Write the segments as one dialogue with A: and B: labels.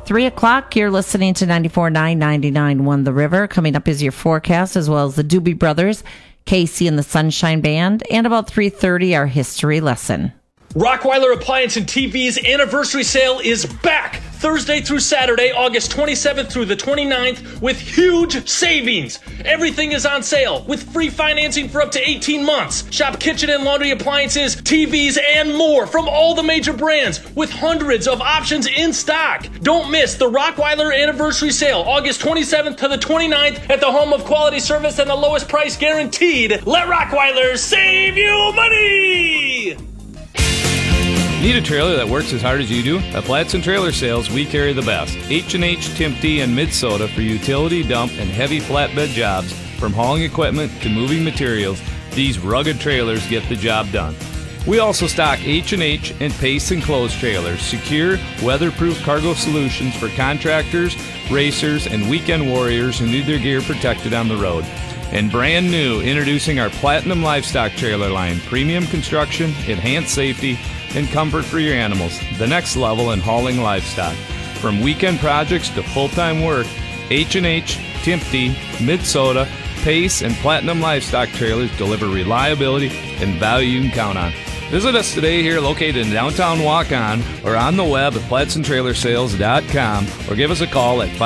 A: 3 o'clock, you're listening to 94.9, 99.1 The River. Coming up is your forecast, as well as the Doobie Brothers, Casey and the Sunshine Band, and about 3:30, our history lesson.
B: Rockweiler Appliance and TV's anniversary sale is back Thursday through Saturday, August 27th through the 29th, with huge savings. Everything is on sale with free financing for up to 18 months. Shop kitchen and laundry appliances, TVs, and more from all the major brands with hundreds of options in stock. Don't miss the Rockweiler anniversary sale, August 27th to the 29th at the home of quality service and the lowest price guaranteed. Let Rockweiler save you money!
C: Need a trailer that works as hard as you do? At Flats and Trailer Sales, we carry the best. H&H, Timpte, and Mid-Soda for utility, dump, and heavy flatbed jobs. From hauling equipment to moving materials, these rugged trailers get the job done. We also stock H&H and Pace enclosed trailers, secure, weatherproof cargo solutions for contractors, racers, and weekend warriors who need their gear protected on the road. And brand new, introducing our Platinum Livestock Trailer line. Premium construction, enhanced safety, and comfort for your animals. The next level in hauling livestock. From weekend projects to full-time work, H&H, Timpte, Mid-Soda, Pace, and Platinum Livestock Trailers deliver reliability and value you can count on. Visit us today here located in downtown Waukon or on the web at platsandtrailersales.com or give us a call at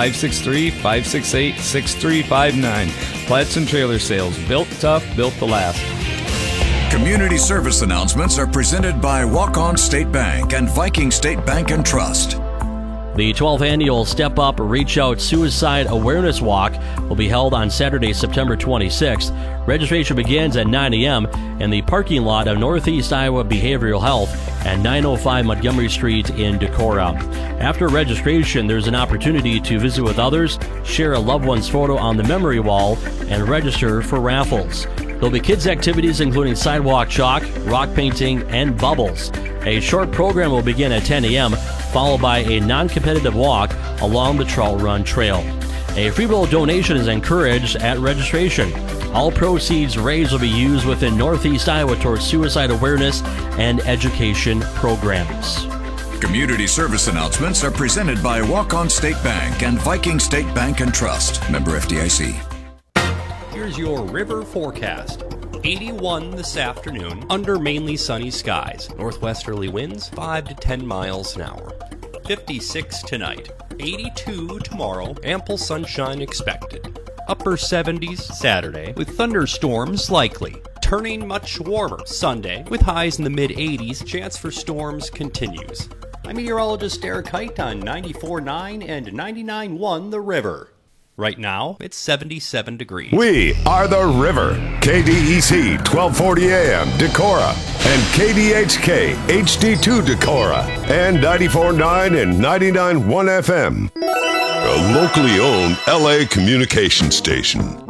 C: 563-568-6359. Plats and Trailer Sales, built tough, built to last.
D: Community service announcements are presented by Waukon State Bank and Viking State Bank and Trust.
E: The 12th annual Step Up Reach Out Suicide Awareness Walk will be held on Saturday, September 26th. Registration begins at 9 a.m. in the parking lot of Northeast Iowa Behavioral Health at 905 Montgomery Street in Decorah. After registration, there's an opportunity to visit with others, share a loved one's photo on the memory wall, and register for raffles. There'll be kids' activities including sidewalk chalk, rock painting, and bubbles. A short program will begin at 10 a.m., followed by a non-competitive walk along the Trout Run Trail. A free will donation is encouraged at registration. All proceeds raised will be used within Northeast Iowa towards suicide awareness and education programs.
D: Community service announcements are presented by Waukon State Bank and Viking State Bank and Trust. Member FDIC.
F: Here's your river forecast. 81 this afternoon under mainly sunny skies. Northwesterly winds 5 to 10 miles an hour. 56 tonight. 82 tomorrow. Ample sunshine expected. Upper 70s Saturday with thunderstorms likely. Turning much warmer Sunday with highs in the mid-80s. Chance for storms continues. I'm meteorologist Derek Height on 94.9 and 99.1 The River. Right now, it's 77 degrees.
G: We are The River. KDEC 1240 AM Decorah and KDHK HD2 Decorah and 94.9 and 99.1 FM. A locally owned LA communication station.